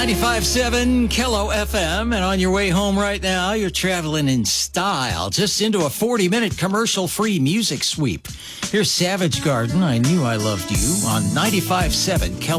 95.7 Kello FM, and on your way home right now, you're traveling in style, just into a 40-minute commercial-free music sweep. Here's Savage Garden, I Knew I Loved You, on 95.7 Kello.